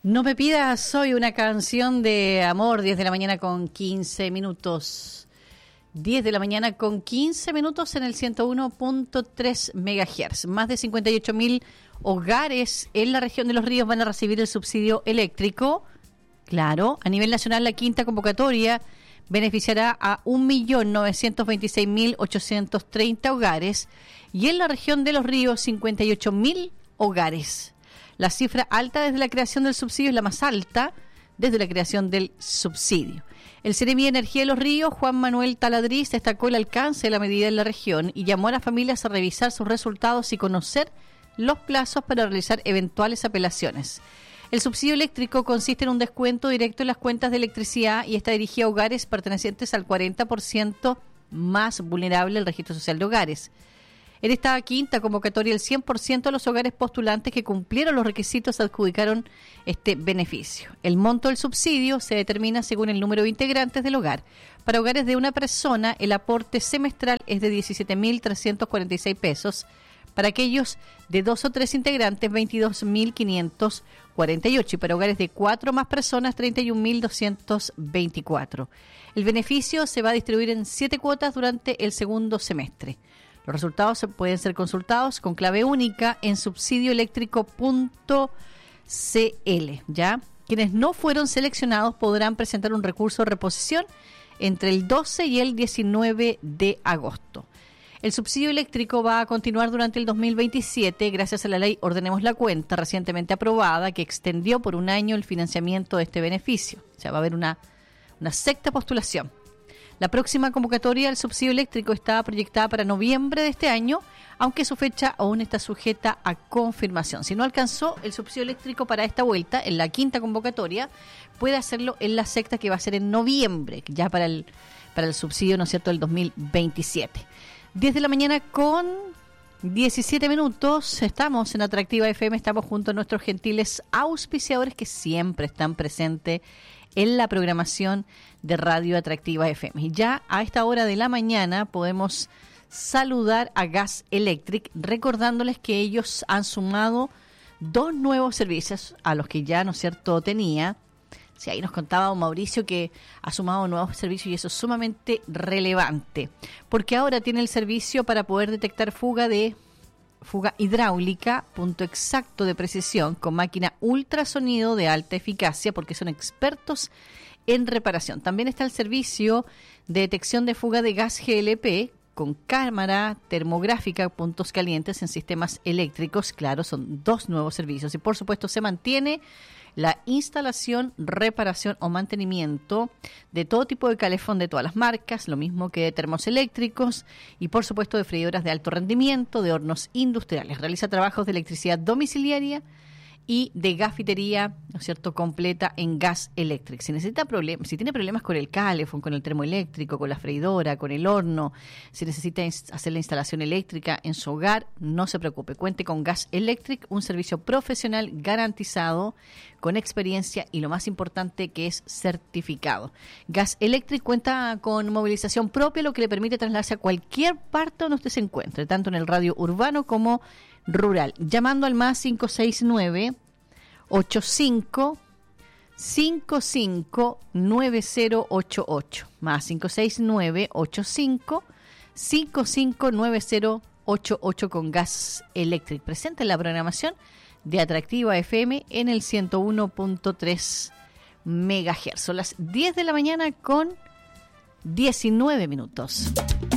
No me pidas hoy una canción de amor, 10 de la mañana con 15 minutos. 10 de la mañana con 15 minutos en el 101.3 MHz. Más de 58.000 hogares en la región de Los Ríos van a recibir el subsidio eléctrico. Claro, a nivel nacional la quinta convocatoria beneficiará a 1.926.830 hogares y en la región de Los Ríos 58.000 hogares. La cifra alta desde la creación del subsidio es la más alta desde la creación del subsidio. El Seremi de Energía de Los Ríos, Juan Manuel Taladriz, destacó el alcance de la medida en la región y llamó a las familias a revisar sus resultados y conocer los plazos para realizar eventuales apelaciones. El subsidio eléctrico consiste en un descuento directo en las cuentas de electricidad y está dirigido a hogares pertenecientes al 40% más vulnerable del registro social de hogares. En esta quinta convocatoria, el 100% de los hogares postulantes que cumplieron los requisitos adjudicaron este beneficio. El monto del subsidio se determina según el número de integrantes del hogar. Para hogares de una persona, el aporte semestral es de 17.346 pesos. Para aquellos de 2 o 3 integrantes, 22.548. Y para hogares de 4 o más personas, 31.224. El beneficio se va a distribuir en 7 cuotas durante el segundo semestre. Los resultados pueden ser consultados con clave única en subsidioeléctrico.cl, ¿ya? Quienes no fueron seleccionados podrán presentar un recurso de reposición entre el 12 y el 19 de agosto. El subsidio eléctrico va a continuar durante el 2027 gracias a la ley Ordenemos la Cuenta, recientemente aprobada, que extendió por un año el financiamiento de este beneficio. O sea, va a haber una sexta postulación. La próxima convocatoria del subsidio eléctrico está proyectada para noviembre de este año, aunque su fecha aún está sujeta a confirmación. Si no alcanzó el subsidio eléctrico para esta vuelta, en la quinta convocatoria, puede hacerlo en la sexta, que va a ser en noviembre, ya para el subsidio, ¿no es cierto?, del 2027. 10 de la mañana con 17 minutos, estamos en Atractiva FM, estamos junto a nuestros gentiles auspiciadores que siempre están presentes en la programación de Radio Atractiva FM. Y ya a esta hora de la mañana podemos saludar a Gas Electric, recordándoles que ellos han sumado 2 nuevos servicios a los que ya, ¿no es cierto?, tenía. Sí, ahí nos contaba don Mauricio que ha sumado nuevos servicios y eso es sumamente relevante, porque ahora tiene el servicio para poder detectar fuga hidráulica, punto exacto de precisión, con máquina ultrasonido de alta eficacia, porque son expertos en reparación. También está el servicio de detección de fuga de gas GLP, con cámara termográfica, puntos calientes en sistemas eléctricos. Claro, son 2 nuevos servicios. Y por supuesto se mantiene la instalación, reparación o mantenimiento de todo tipo de calefón de todas las marcas, lo mismo que de termos eléctricos y por supuesto de freidoras de alto rendimiento, de hornos industriales. Realiza trabajos de electricidad domiciliaria y de gafitería, ¿no es cierto?, completa en Gas Electric. Si tiene problemas con el calefón, con el termoeléctrico, con la freidora, con el horno, si necesita hacer la instalación eléctrica en su hogar, no se preocupe. Cuente con Gas Electric, un servicio profesional garantizado, con experiencia y lo más importante, que es certificado. Gas Electric cuenta con movilización propia, lo que le permite trasladarse a cualquier parte donde usted se encuentre, tanto en el radio urbano como rural, llamando al más 569-85-55-9088, más 569-85-55-9088 con Gas Electric. Presente en la programación de Atractiva FM en el 101.3 MHz. Son las 10 de la mañana con 19 minutos.